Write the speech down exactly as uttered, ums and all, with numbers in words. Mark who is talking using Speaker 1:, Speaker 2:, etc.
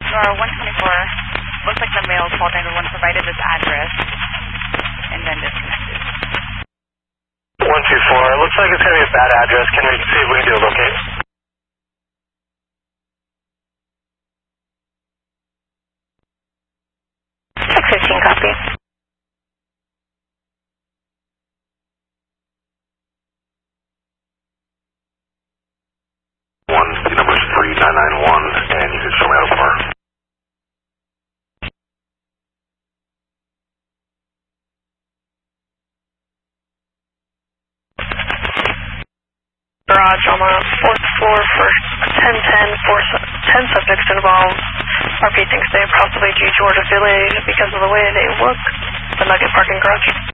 Speaker 1: Uh, one twenty-four. Looks like the male call nine one one provided this address and then disconnected.
Speaker 2: one two four. Looks like it's going to be a bad address. Can we see if we can get a locate?
Speaker 3: six fifteen, copy.
Speaker 2: One, the number is three nine nine one, and you can show me how to far.
Speaker 3: Garage on the fourth floor for ten ten, four, ten subjects involved. R P thinks they are possibly due to or affiliated because of the way they look. The Nugget Parking Garage.